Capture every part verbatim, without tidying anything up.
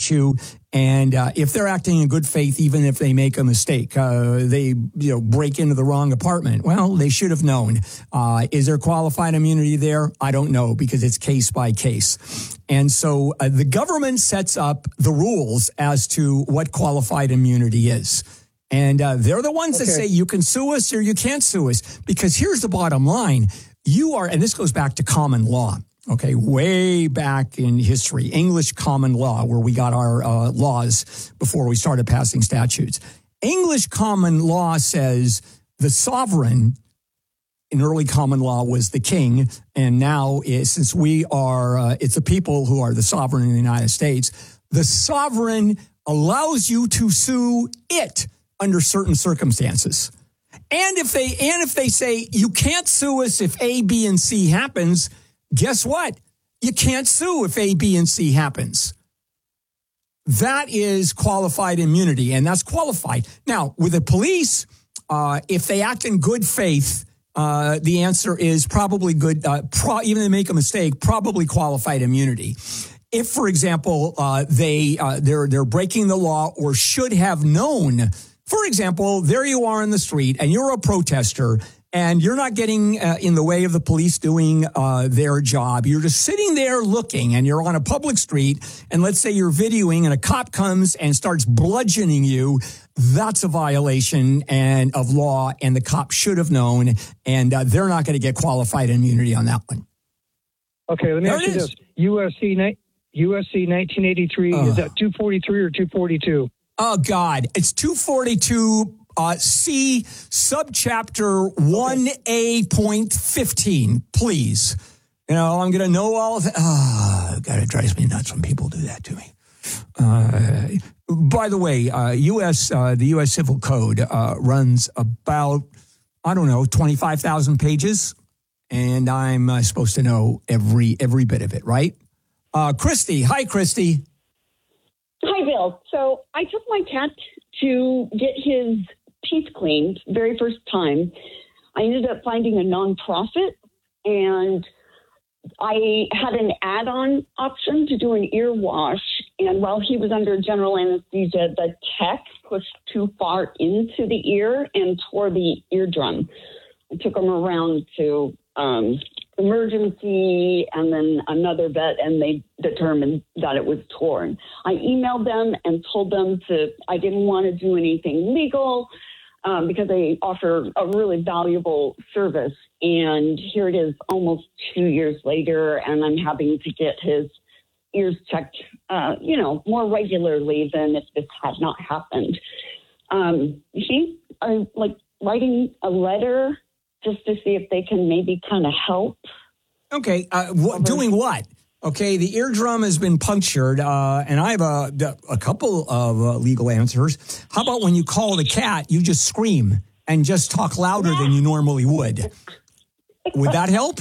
issue. And uh, if they're acting in good faith, even if they make a mistake, uh, they you know break into the wrong apartment, well, they should have known. Uh, is there qualified immunity there? I don't know, because it's case by case. And so uh, the government sets up the rules as to what qualified immunity is. And uh, they're the ones okay. that say you can sue us or you can't sue us. Because here's the bottom line. You are, and this goes back to common law. Okay, way back in history, English common law, where we got our uh, laws before we started passing statutes. English common law says the sovereign, in early common law, was the king, and now is, since we are, uh, it's the people who are the sovereign in the United States, the sovereign allows you to sue it under certain circumstances. And if they and if they say you can't sue us if A, B, and C happens, guess what? You can't sue if A, B, and C happens. That is qualified immunity, and that's qualified. Now, with the police, uh, if they act in good faith, uh, the answer is probably good. Uh, pro- even if they make a mistake, probably qualified immunity. If, for example, uh, they uh, they're they're breaking the law or should have known. For example, there you are in the street, and you're a protester. And you're not getting uh, in the way of the police doing uh, their job. You're just sitting there looking, and you're on a public street, and let's say you're videoing, and a cop comes and starts bludgeoning you. That's a violation and of law, and the cop should have known, and uh, they're not going to get qualified immunity on that one. Okay, let me there ask you this. U S C, U S C nineteen eighty-three, uh, is that two forty-three or two forty-two? Oh, God. It's two forty-two. Uh, C subchapter one A point fifteen, please. You know, I'm going to know all of that. Oh, God, it drives me nuts when people do that to me. Uh, by the way, uh, U S Uh, the U S Civil Code uh, runs about, I don't know, twenty-five thousand pages, and I'm uh, supposed to know every every bit of it, right? Uh, Christy, hi, Christy. Hi, Bill. So I took my cat to get his teeth cleaned very first time. I ended up finding a nonprofit, and I had an add-on option to do an ear wash. And while he was under general anesthesia, the tech pushed too far into the ear and tore the eardrum. I took him around to um, emergency and then another vet, and they determined that it was torn. I emailed them and told them to, I didn't want to do anything legal um, because they offer a really valuable service. And here it is almost two years later, and I'm having to get his ears checked, uh, you know, more regularly than if this had not happened. Um, he, uh, like, writing a letter just to see if they can maybe kind of help. Okay, uh, wh- doing what? Okay, the eardrum has been punctured, uh, and I have a, a couple of uh, legal answers. How about when you call the cat, you just scream and just talk louder than you normally would? Would that help?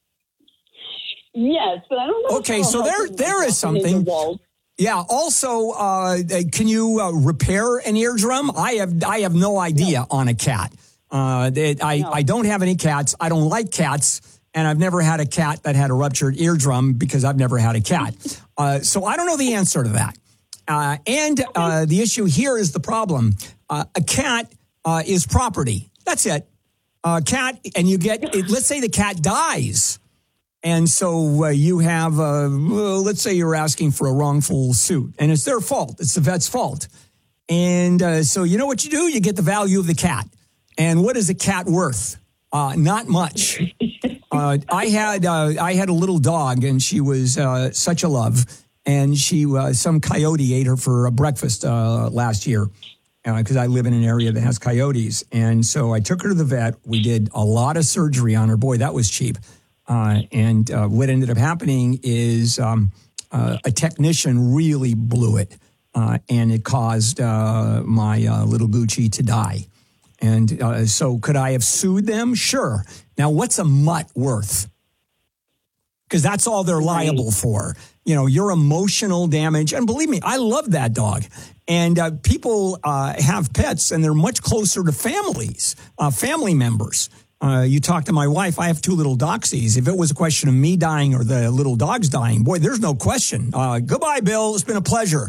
Yes, but I don't know. Okay, so there there is something. Yeah. Also, uh, can you uh, repair an eardrum? I have I have no idea no. on a cat. Uh, they, I no. I don't have any cats. I don't like cats. And I've never had a cat that had a ruptured eardrum because I've never had a cat. Uh, so I don't know the answer to that. Uh, and uh, the issue here is the problem. Uh, a cat uh, is property. That's it. A cat, and you get, let's say the cat dies. And so uh, you have, uh, well, let's say you're asking for a wrongful suit. And it's their fault. It's the vet's fault. And uh, so you know what you do? You get the value of the cat. And what is a cat worth? Uh, not much. Uh, I had uh, I had a little dog, and she was uh, such a love. And she uh, some coyote ate her for breakfast uh, last year because uh, I live in an area that has coyotes. And so I took her to the vet. We did a lot of surgery on her. Boy, that was cheap. Uh, and uh, what ended up happening is um, uh, a technician really blew it, uh, and it caused uh, my uh, little Gucci to die. And uh, so could I have sued them? Sure. Now, what's a mutt worth? Because that's all they're liable for. You know, your emotional damage. And believe me, I love that dog. And uh, people uh, have pets, and they're much closer to families, uh, family members. Uh, you talk to my wife, I have two little doxies. If it was a question of me dying or the little dogs dying, boy, there's no question. Uh, goodbye, Bill. It's been a pleasure.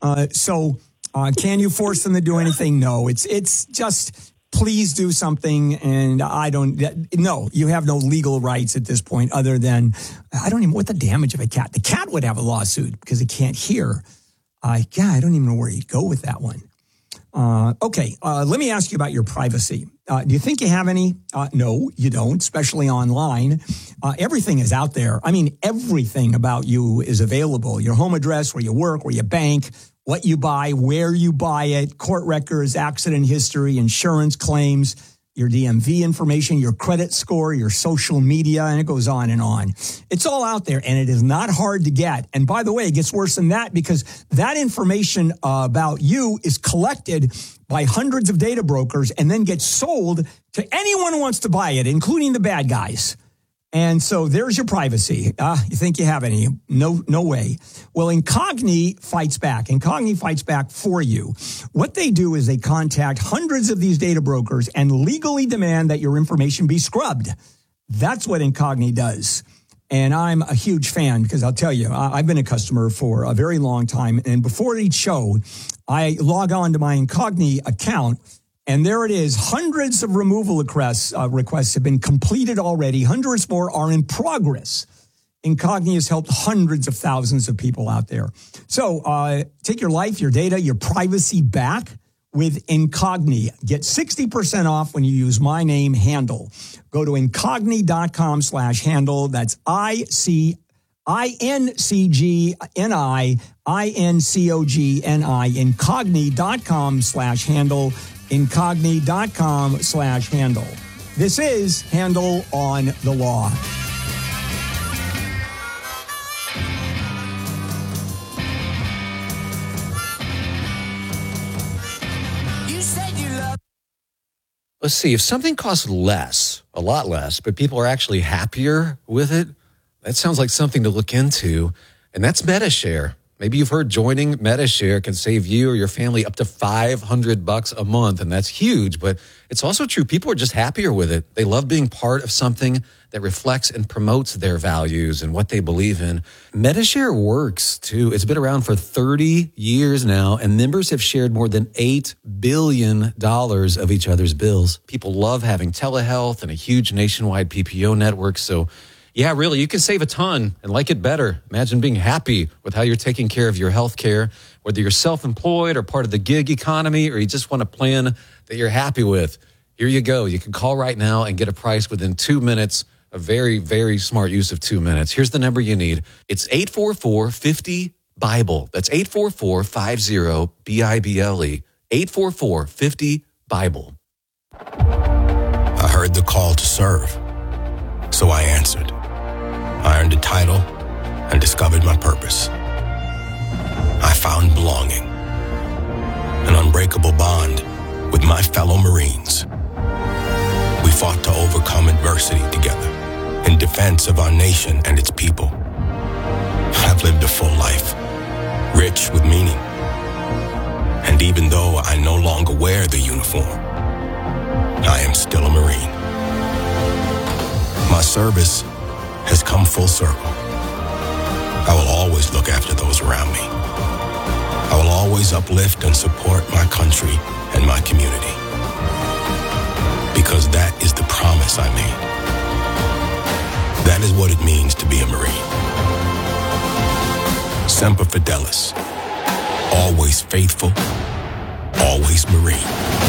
Uh, so uh, can you force them to do anything? No. It's it's just please do something. And I don't, no, you have no legal rights at this point other than, I don't even know what the damage of a cat. The cat would have a lawsuit because it can't hear. Uh, yeah, I don't even know where you'd go with that one. Uh, okay, uh, let me ask you about your privacy. Uh, do you think you have any? Uh, no, you don't, especially online. Uh, everything is out there. I mean, everything about you is available. Your home address, where you work, where you bank, what you buy, where you buy it, court records, accident history, insurance claims, your D M V information, your credit score, your social media, and it goes on and on. It's all out there, and it is not hard to get. And by the way, it gets worse than that because that information uh, about you is collected by hundreds of data brokers and then gets sold to anyone who wants to buy it, including the bad guys. And so there's your privacy. Uh, you think you have any? No, no way. Well, Incogni fights back. Incogni fights back for you. What they do is they contact hundreds of these data brokers and legally demand that your information be scrubbed. That's what Incogni does. And I'm a huge fan because I'll tell you, I've been a customer for a very long time. And before each show, I log on to my Incogni account. And there it is. Hundreds of removal requests, uh, requests have been completed already. Hundreds more are in progress. Incogni has helped hundreds of thousands of people out there. So uh, take your life, your data, your privacy back with Incogni. Get sixty percent off when you use my name, Handel. Go to incogni.com slash Handel. That's I-C, I-N-C-G-N-I, I-N-C-O-G-N-I, incogni.com slash Handel. Incogni.com slash Handel. This is Handel on the Law. You said you love. Let's see, if something costs less, a lot less, but people are actually happier with it, that sounds like something to look into. And that's MediShare. Maybe you've heard joining MediShare can save you or your family up to five hundred bucks a month, and that's huge. But it's also true. People are just happier with it. They love being part of something that reflects and promotes their values and what they believe in. MediShare works, too. It's been around for thirty years now, and members have shared more than eight billion dollars of each other's bills. People love having telehealth and a huge nationwide P P O network, so yeah, really, you can save a ton and like it better. Imagine being happy with how you're taking care of your health care, whether you're self-employed or part of the gig economy, or you just want a plan that you're happy with. Here you go. You can call right now and get a price within two minutes. A very, very smart use of two minutes. Here's the number you need. It's eight four four, five zero, BIBLE. That's eight four four, five zero, B I B L E. eight four four, five zero, BIBLE. I heard the call to serve, so I answered. I earned a title and discovered my purpose. I found belonging, an unbreakable bond with my fellow Marines. We fought to overcome adversity together in defense of our nation and its people. I've lived a full life, rich with meaning. And even though I no longer wear the uniform, I am still a Marine. My service has come full circle. I will always look after those around me. I will always uplift and support my country and my community. Because that is the promise I made. That is what it means to be a Marine. Semper Fidelis. Always faithful. Always Marine.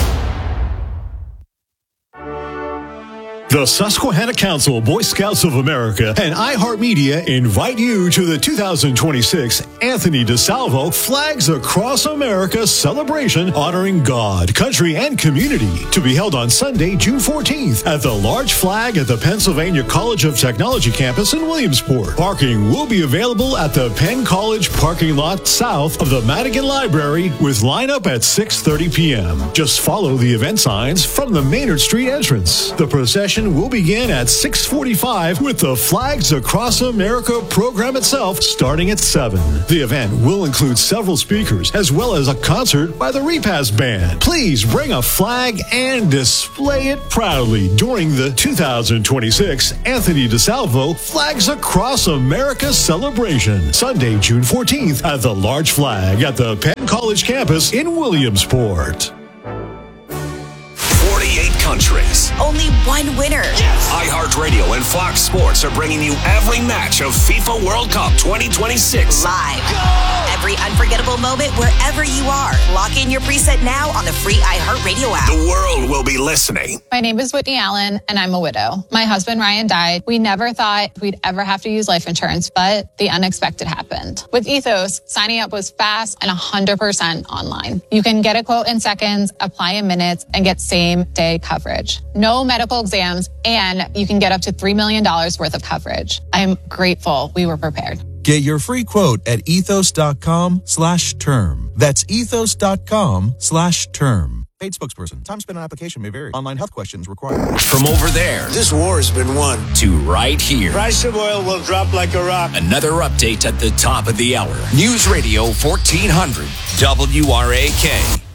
The Susquehanna Council, Boy Scouts of America, and iHeartMedia invite you to the two thousand twenty-six Anthony DeSalvo Flags Across America celebration honoring God, country, and community to be held on Sunday, June fourteenth at the large flag at the Pennsylvania College of Technology campus in Williamsport. Parking will be available at the Penn College parking lot south of the Madigan Library with lineup at six thirty p.m. Just follow the event signs from the Maynard Street entrance. The procession celebration will begin at six forty-five with the Flags Across America program itself starting at seven. The event will include several speakers as well as a concert by the Repass Band. Please bring a flag and display it proudly during the two thousand twenty-six Anthony DeSalvo Flags Across America celebration, Sunday, June fourteenth at the Large Flag at the Penn College campus in Williamsport. forty-eight countries. Only one winner. Yes. iHeartRadio and Fox Sports are bringing you every match of FIFA World Cup twenty twenty-six. Live. Go! Every unforgettable moment wherever you are. Lock in your preset now on the free iHeartRadio app. The world will be listening. My name is Whitney Allen, and I'm a widow. My husband, Ryan, died. We never thought we'd ever have to use life insurance, but the unexpected happened. With Ethos, signing up was fast and one hundred percent online. You can get a quote in seconds, apply in minutes, and get same-day coverage. No medical exams, and you can get up to three million dollars worth of coverage. I am grateful we were prepared. Get your free quote at ethos.com slash term. That's ethos.com slash term. Paid spokesperson. Time spent on application may vary. Online health questions required. From over there, this war has been won, to right here. Price of oil will drop like a rock. Another update at the top of the hour. News Radio fourteen hundred W R A K.